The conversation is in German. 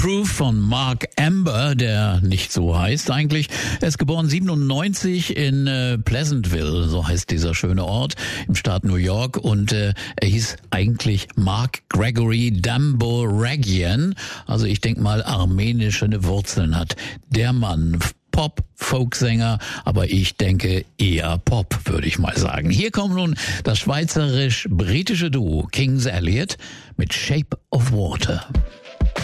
Proof von Mark Amber, der nicht so heißt eigentlich. Er ist geboren 97 in Pleasantville, so heißt dieser schöne Ort im Staat New York, und er hieß eigentlich Mark Gregory Damboragian, also ich denke mal armenische Wurzeln hat der Mann. Pop-Folksänger, aber ich denke eher Pop, würde ich mal sagen. Hier kommt nun das schweizerisch-britische Duo Kings Elliot mit Shape of Water.